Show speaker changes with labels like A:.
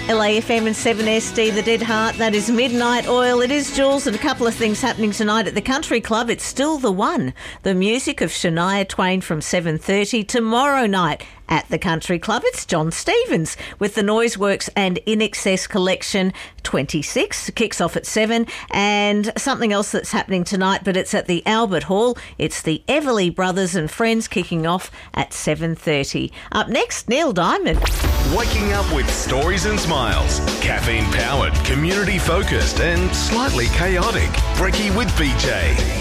A: LAFM and 7SD, The Dead Heart. That is Midnight Oil. It is Jules, and a couple of things happening tonight at the Country Club. It's Still the One. The music of Shania Twain from 7:30. Tomorrow night at the Country Club, it's John Stevens with the Noiseworks and In Excess Collection 26. Kicks off at 7. And something else that's happening tonight, but it's at the Albert Hall. It's the Everly Brothers and Friends kicking off at 7:30. Up next, Neil Diamond.
B: Waking up with stories and smiles. Caffeine powered, community focused and slightly chaotic. Brekkie with BJ.